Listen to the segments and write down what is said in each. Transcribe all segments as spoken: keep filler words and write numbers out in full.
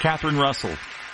Catherine Russell.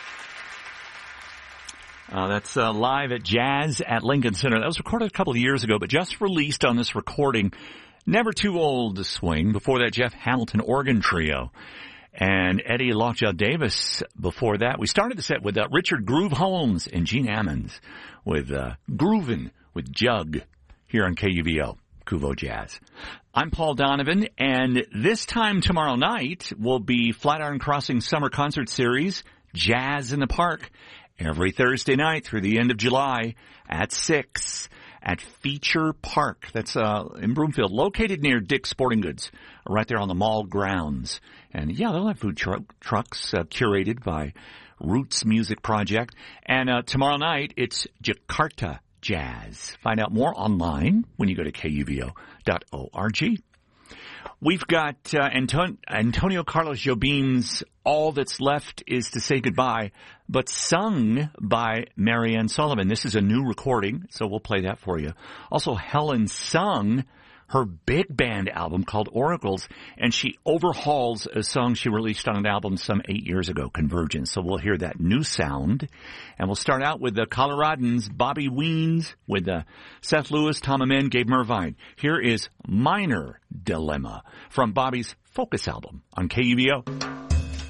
Uh, that's uh, live at Jazz at Lincoln Center. That was recorded a couple of years ago, but just released on this recording. Never too old to swing. Before that, Jeff Hamilton Organ Trio. And Eddie Lockjaw Davis before that. We started the set with uh, Richard Groove Holmes and Gene Ammons with uh, Groovin' with Jug here on K U V O, Kuvo Jazz. I'm Paul Donovan, and this time tomorrow night will be Flatiron Crossing Summer Concert Series, Jazz in the Park, every Thursday night through the end of July at six at Feature Park. That's uh, in Broomfield, located near Dick's Sporting Goods, right there on the mall grounds. And, yeah, they'll have food tru- trucks uh, curated by Roots Music Project. And uh, tomorrow night, it's Jakarta Jazz. Find out more online when you go to K U V O dot org. We've got uh, Anton- Antonio Carlos Jobim's All That's Left Is to Say Goodbye, but sung by Marianne Sullivan. This is a new recording, so we'll play that for you. Also, Helen sung her big band album called Oracles, and she overhauls a song she released on an album some eight years ago, Convergence. So we'll hear that new sound. And we'll start out with the Coloradans, Bobby Weens, with uh, Seth Lewis, Tom Amen, Gabe Mervine. Here is Minor Dilemma from Bobby's Focus album on K U V O.